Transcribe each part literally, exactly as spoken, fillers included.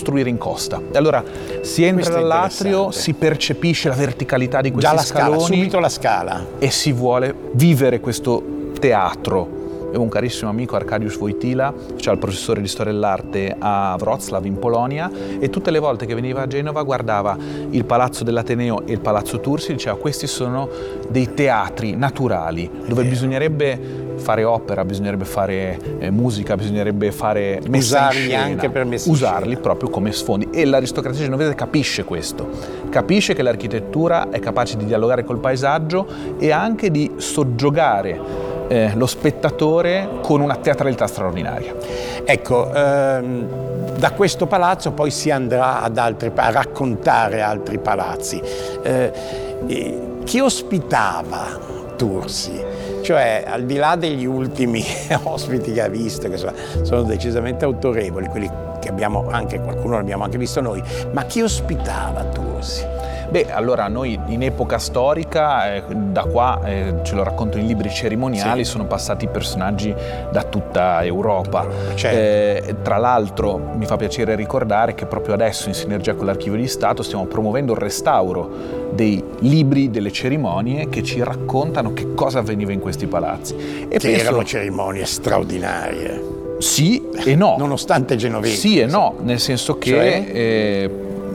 costruire in costa. E allora si entra dall'atrio, si percepisce la verticalità di questi Già la scaloni, scala, subito la scala. E si vuole vivere questo teatro. E un carissimo amico, Arkadiusz Wojtyla, cioè il professore di storia dell'arte a Wrocław in Polonia, e tutte le volte che veniva a Genova guardava il palazzo dell'Ateneo e il palazzo Tursi e diceva: questi sono dei teatri naturali dove bisognerebbe fare opera, bisognerebbe fare eh, musica, bisognerebbe fare messa usarli in scena, anche per messa in usarli scena. proprio come sfondi. E l'aristocrazia genovese capisce questo, capisce che l'architettura è capace di dialogare col paesaggio e anche di soggiogare Eh, lo spettatore con una teatralità straordinaria. Ecco, ehm, da questo palazzo poi si andrà ad altri, a raccontare altri palazzi. Eh, eh, chi ospitava Tursi? Cioè, al di là degli ultimi ospiti che ha visto, che sono, sono decisamente autorevoli, quelli che abbiamo anche, qualcuno l'abbiamo anche visto noi, ma chi ospitava Tursi? Beh, allora noi in epoca storica, eh, da qua eh, ce lo raccontano i libri cerimoniali, sì. Sono passati personaggi da tutta Europa. Certo. Eh, tra l'altro mi fa piacere ricordare che proprio adesso, in sinergia con l'Archivio di Stato, stiamo promuovendo il restauro dei libri delle cerimonie che ci raccontano che cosa avveniva in questi palazzi. E che penso... erano cerimonie straordinarie. Sì e no. Nonostante genovesi. Sì e no, nel senso che... Cioè? Eh,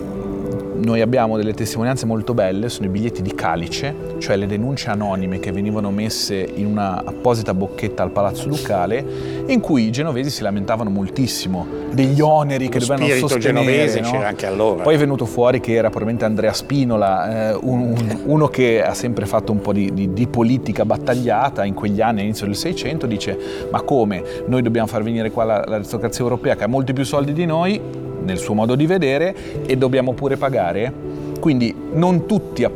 noi abbiamo delle testimonianze molto belle, sono i biglietti di calice, cioè le denunce anonime che venivano messe in una apposita bocchetta al Palazzo Ducale, in cui i genovesi si lamentavano moltissimo degli oneri che Lo dovevano sostenere. genovese, no? C'era anche allora. Poi è venuto fuori che era probabilmente Andrea Spinola, eh, un, un, uno che ha sempre fatto un po' di, di, di politica battagliata in quegli anni, all'inizio del Seicento, dice: ma come, noi dobbiamo far venire qua l'aristocrazia europea che ha molti più soldi di noi, nel suo modo di vedere, e dobbiamo pure pagare? Quindi non tutti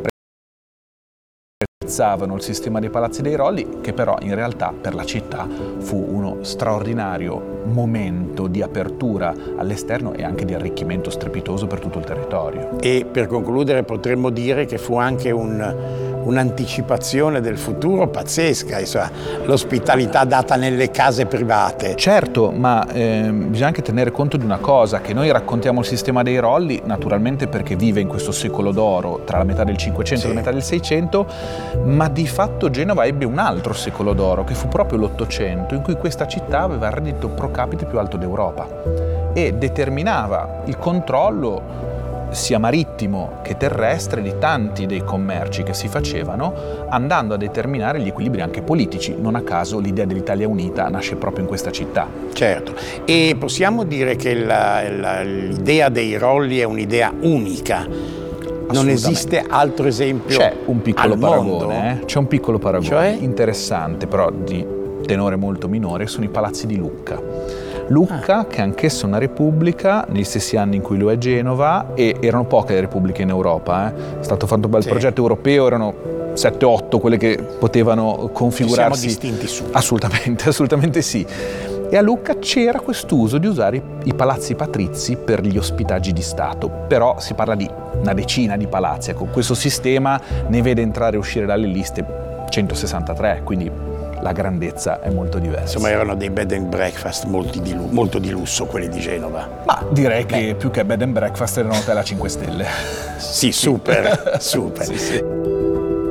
apprezzavano il sistema dei palazzi dei Rolli, che però in realtà per la città fu uno straordinario momento di apertura all'esterno e anche di arricchimento strepitoso per tutto il territorio. E per concludere potremmo dire che fu anche un, un'anticipazione del futuro pazzesca, insomma, l'ospitalità data nelle case private. Certo, ma eh, bisogna anche tenere conto di una cosa, che noi raccontiamo il sistema dei Rolli naturalmente perché vive in questo secolo d'oro tra la metà del Cinquecento sì. e la metà del Seicento, ma di fatto Genova ebbe un altro secolo d'oro che fu proprio l'Ottocento, in cui questa città aveva il reddito pro capite più alto d'Europa e determinava il controllo sia marittimo che terrestre di tanti dei commerci che si facevano, andando a determinare gli equilibri anche politici. Non a caso l'idea dell'Italia unita nasce proprio in questa città. Certo, e possiamo dire che la, la, l'idea dei Rolli è un'idea unica. Non esiste altro esempio. C'è un piccolo al paragone, eh? C'è un piccolo paragone cioè? interessante, però di tenore molto minore, sono i palazzi di Lucca. Lucca, ah. che anch'essa è una repubblica, negli stessi anni in cui lo è Genova, e erano poche le repubbliche in Europa. Eh. È stato fatto un bel sì. progetto europeo, erano sette otto quelle che potevano configurarsi. Ci siamo distinti su. Assolutamente, assolutamente sì. E a Lucca c'era quest'uso di usare i palazzi patrizi per gli ospitaggi di Stato, però si parla di una decina di palazzi. Ecco, questo sistema ne vede entrare e uscire dalle liste centosessantatré, quindi la grandezza è molto diversa. Insomma, erano dei bed and breakfast molti di, molto di lusso quelli di Genova. Ma direi Beh. che più che bed and breakfast erano hotel a cinque stelle. Sì, super, super. Sì, sì.